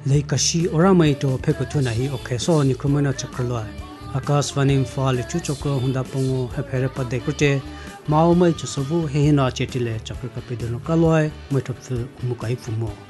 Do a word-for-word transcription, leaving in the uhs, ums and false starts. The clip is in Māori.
lei kashi oramai to phekutuna hi okheso ni krumena chakrlo akas vanim fall chu chokro hunda pongo haphere pade kute mau mai chusobu he na chetile chakra kapidono kaloi moitopfu umukai fumo